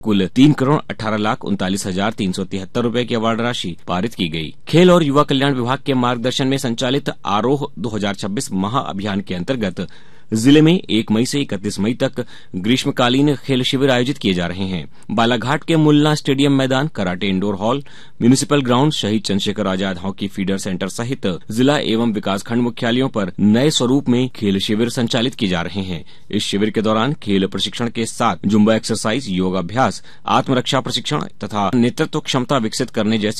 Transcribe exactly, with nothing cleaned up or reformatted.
कुल तीन करोड़ अठारह लाख उनतालीस हजार तीन सौ तिहत्तर रूपए की अवार्ड राशि पारित की गई। खेल और युवा कल्याण विभाग के मार्गदर्शन में संचालित आरोह दो हजार छब्बीस महाअभियान के अंतर्गत जिले में एक मई से इकतीस मई तक ग्रीष्मकालीन खेल शिविर आयोजित किए जा रहे हैं। बालाघाट के मुल्ला स्टेडियम मैदान, karate indoor hall, municipal ground, शहीद Chandrashekhar Azad hockey feeder centre सहित जिला एवं विकासखंड मुख्यालयों पर नए स्वरूप में खेल शिविर संचालित किए जा रहे हैं। इस शिविर के दौरान खेल प्रशिक्षण के साथ जुम्बा एक्सरसाइज, योगाभ्यास, आत्मरक्षा प्रशिक्षण तथा नेतृत्व क्षमता विकसित करने जैसी